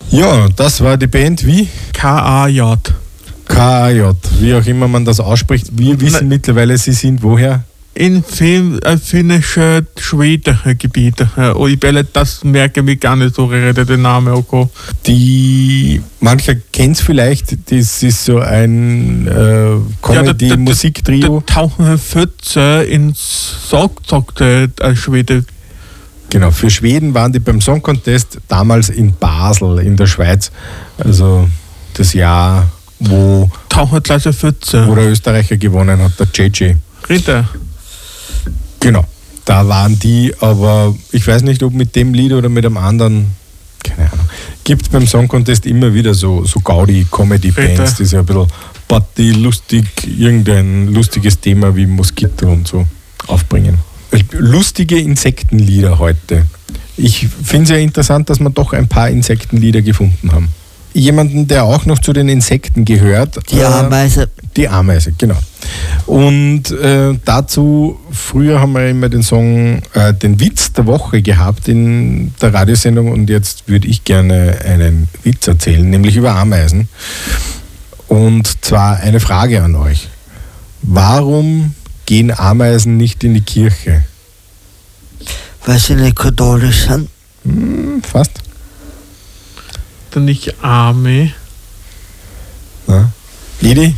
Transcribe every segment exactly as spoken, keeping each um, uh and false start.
Ja, das war die Band wie? K A J. K A J, wie auch immer man das ausspricht. Wir wissen Nein. mittlerweile, sie sind woher? In fin äh, finnische Schwedengebiete. Äh, und ich werde das merke mich gar nicht so rede den Namen auch. Die, mancher kennt es vielleicht, das ist so ein äh, Comedy-Musiktrio. Da tauchen Pfütze ins Saugzeug der Schwede. Genau, für Schweden waren die beim Song Contest damals in Basel in der Schweiz. Also das Jahr, wo, Tauchen gleich Pfütze. wo der Österreicher gewonnen hat, der J J. Rede. Genau, da waren die, aber ich weiß nicht, ob mit dem Lied oder mit einem anderen, keine Ahnung. Gibt beim Song Contest immer wieder so, so Gaudi-Comedy-Bands, die so ein bisschen Party, lustig, irgendein lustiges Thema wie Moskito und so aufbringen. Lustige Insektenlieder heute. Ich finde es ja interessant, dass wir doch ein paar Insektenlieder gefunden haben. Jemanden, der auch noch zu den Insekten gehört. Die Ameise. Äh, die Ameise, genau. Und äh, dazu, früher haben wir immer den Song, äh, den Witz der Woche gehabt in der Radiosendung und jetzt würde ich gerne einen Witz erzählen, nämlich über Ameisen. Und zwar eine Frage an euch. Warum gehen Ameisen nicht in die Kirche? Weil sie nicht katholisch sind. Hm, fast. Dann nicht Arme. Ja. Edi?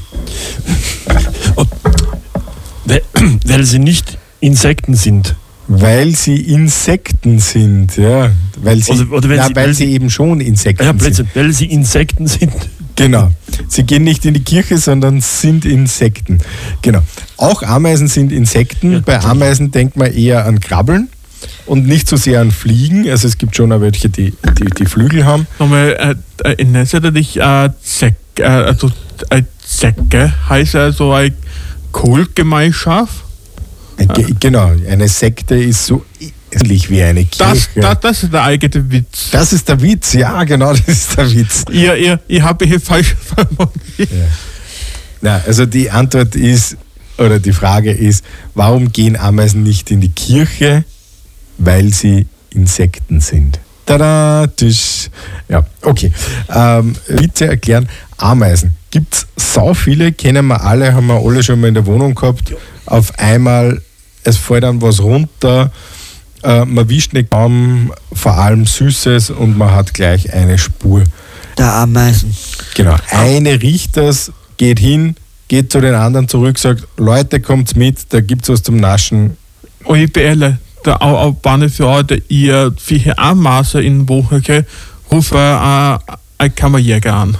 Weil, weil sie nicht Insekten sind. Weil sie Insekten sind, ja. Weil sie, Oder- oder wenn na, sie- weil weil sie sie- eben schon Insekten Ja, sind. plötzlich, weil sie Insekten sind. Genau. Sie gehen nicht in die Kirche, sondern sind Insekten. Genau. Auch Ameisen sind Insekten. Ja, Bei Ameisen denkt man eher an Krabbeln und nicht so sehr an Fliegen. Also es gibt schon auch welche, die, die, die Flügel haben. Nochmal, äh, in der Seite dich äh, Zeck, äh, also äh, Zecke heißt also eine Kultgemeinschaft. Ge- Genau, eine Sekte ist so ähnlich wie eine Das, Kirche. das, das ist der eigene Witz. Das ist der Witz, ja, genau, das ist der Witz. Ihr, ihr, ihr habt hier falsch vermutet. Ja. Na, also die Antwort ist, oder die Frage ist, warum gehen Ameisen nicht in die Kirche? Weil sie Insekten sind. Tada, tschüss. Ja, okay. Ähm, Witze erklären. Ameisen. Gibt es sau viele, kennen wir alle, haben wir alle schon mal in der Wohnung gehabt. Auf einmal, es fällt dann was runter, äh, man wischt nicht kaum, vor allem Süßes und man hat gleich eine Spur. Der Ameisen. Genau. Eine riecht das, geht hin, geht zu den anderen zurück, sagt, Leute, kommt's mit, da gibt's was zum Naschen. Und ich bin ehrlich, der auch Bahn für heute, ihr viele Ameisen in Woche rufen äh, ein Kammerjäger an.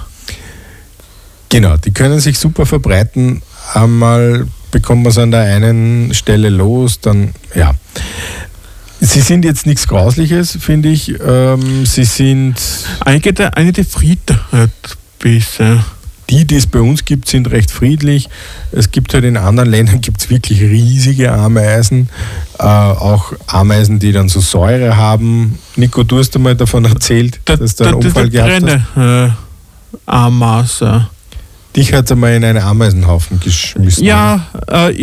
Genau, die können sich super verbreiten. Einmal bekommt man es an der einen Stelle los, dann, ja. Sie sind jetzt nichts Grausliches, finde ich. Ähm, sie sind, Eigentlich der, eine der Frieden hat besser. die, die es bei uns gibt, sind recht friedlich. Es gibt halt in anderen Ländern gibt's wirklich riesige Ameisen. Äh, auch Ameisen, die dann so Säure haben. Nico, du hast einmal davon erzählt, Der, dass du einen der, Unfall der, der gehabt hast. Trenne, äh, Ameisen. Dich hat es einmal in einen Ameisenhaufen geschmissen. Ja, äh,